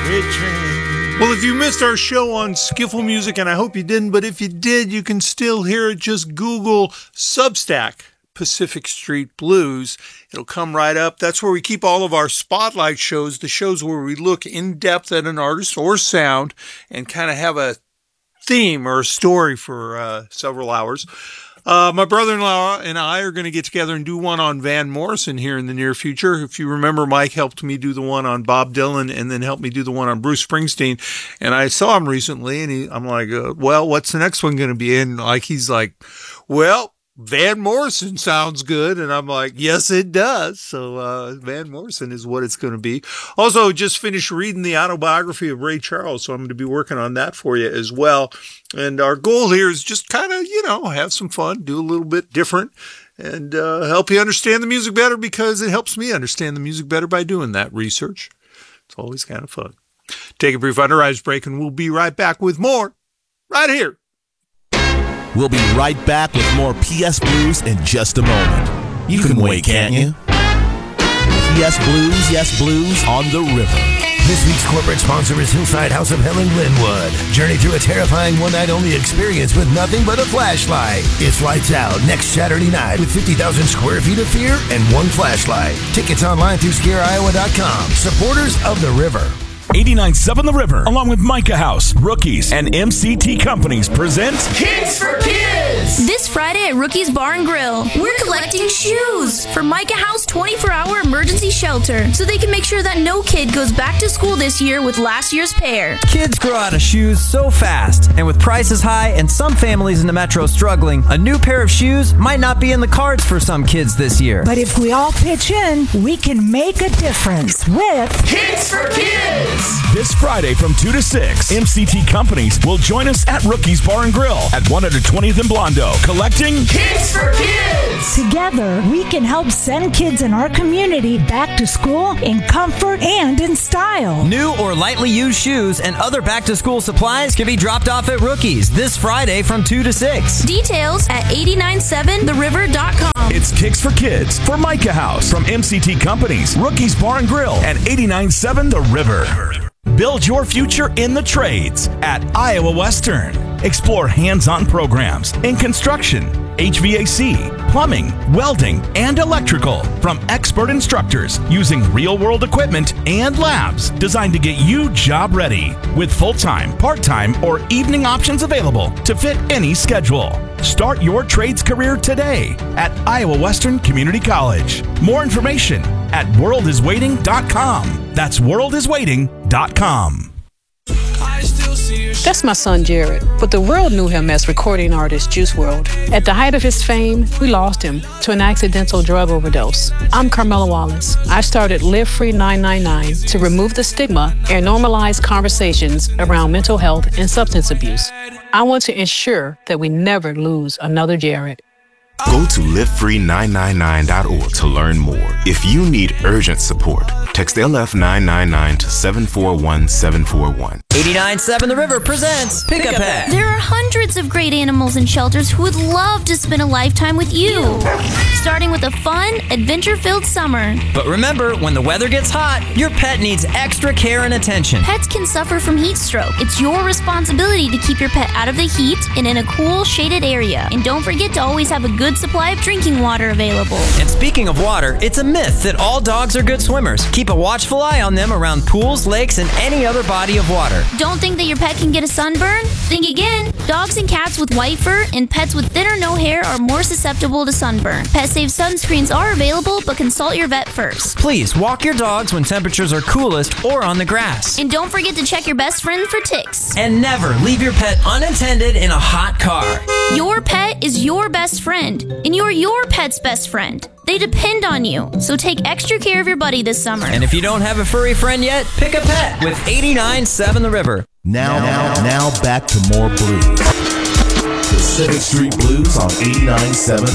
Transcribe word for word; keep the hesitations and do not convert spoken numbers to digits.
Well, if you missed our show on Skiffle Music, and I hope you didn't, but if you did, you can still hear it. Just Google Substack Pacific Street Blues. It'll come right up. That's where we keep all of our spotlight shows, the shows where we look in depth at an artist or sound and kind of have a theme or a story for uh, several hours. Uh, my brother-in-law and I are going to get together and do one on Van Morrison here in the near future. If you remember, Mike helped me do the one on Bob Dylan and then helped me do the one on Bruce Springsteen. And I saw him recently, and he, I'm like, uh, well, what's the next one going to be? And like, he's like, well, Van Morrison sounds good. And I'm like, yes, it does. So uh, Van Morrison is what it's going to be. Also, just finished reading the autobiography of Ray Charles, so I'm going to be working on that for you as well. And our goal here is just kind of, you know, have some fun, do a little bit different, and uh, help you understand the music better, because it helps me understand the music better by doing that research. It's always kind of fun. Take a brief under-eyes break, and we'll be right back with more right here. We'll be right back with more P S Blues in just a moment. You can wait, can't you? P S Blues, yes, Blues on the River. This week's corporate sponsor is Hillside House of Helen Linwood. Journey through a terrifying one-night-only experience with nothing but a flashlight. It's lights out next Saturday night with fifty thousand square feet of fear and one flashlight. Tickets online through scare iowa dot com. Supporters of the River. eighty-nine point seven The River, along with Micah House, Rookies, and M C T Companies present Kids for Kids! This Friday at Rookies Bar and Grill, we're collecting shoes for Micah House twenty-four hour emergency shelter, so they can make sure that no kid goes back to school this year with last year's pair. Kids grow out of shoes so fast, and with prices high and some families in the metro struggling, a new pair of shoes might not be in the cards for some kids this year. But if we all pitch in, we can make a difference with Kids for Kids! This Friday from two to six, M C T Companies will join us at Rookies Bar and Grill at one twentieth and Blondo, collecting Kids for Kids! Together, we can help send kids in our community back to school in comfort and in style. New or lightly used shoes and other back-to-school supplies can be dropped off at Rookies this Friday from two to six. Details at eight nine seven the river dot com. It's Kicks for Kids for Micah House from M C T Companies, Rookies Bar and Grill, and eighty-nine point seven The River. Build your future in the trades at Iowa Western. Explore hands-on programs in construction, H V A C, plumbing, welding, and electrical from expert instructors using real-world equipment and labs designed to get you job ready with full-time, part-time, or evening options available to fit any schedule. Start your trades career today at Iowa Western Community College. More information at world is waiting dot com. That's world is waiting dot com. That's my son Jared, but the world knew him as recording artist Juice world. At the height of his fame, we lost him to an accidental drug overdose. I'm Carmela Wallace. I started Live Free nine nine nine to remove the stigma and normalize conversations around mental health and substance abuse. I want to ensure that we never lose another Jared. Go to live free nine nine nine dot org to learn more. If you need urgent support, text L F nine nine nine to seven four one seven four one. eighty-nine point seven The River presents Pick a Pet. There are hundreds of great animals in shelters who would love to spend a lifetime with you. Starting with a fun, adventure-filled summer. But remember, when the weather gets hot, your pet needs extra care and attention. Pets can suffer from heat stroke. It's your responsibility to keep your pet out of the heat and in a cool, shaded area. And don't forget to always have a good supply of drinking water available. And speaking of water, it's a myth that all dogs are good swimmers. Keep a watchful eye on them around pools, lakes, and any other body of water. Don't think that your pet can get a sunburn? Think again. Dogs and cats with white fur and pets with thin or no hair are more susceptible to sunburn. Pet-safe sunscreens are available, but consult your vet first. Please walk your dogs when temperatures are coolest or on the grass. And don't forget to check your best friend for ticks. And never leave your pet unattended in a hot car. Your pet is your best friend, and you're your pet's best friend. They depend on you, so take extra care of your buddy this summer. And if you don't have a furry friend yet, pick a pet with eighty-nine point seven The River. Now, now, now back to more blues. Pacific Street Blues on eighty-nine point seven